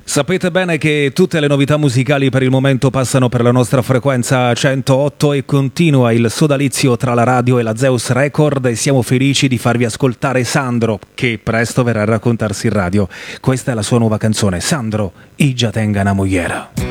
Sapete bene che tutte le novità musicali per il momento passano per la nostra frequenza 108 e continua il sodalizio tra la radio e la Zeus Record e siamo felici di farvi ascoltare Sandro, che presto verrà a raccontarsi in radio. Questa è la sua nuova canzone, Sandro, Ija tenga una mogliera.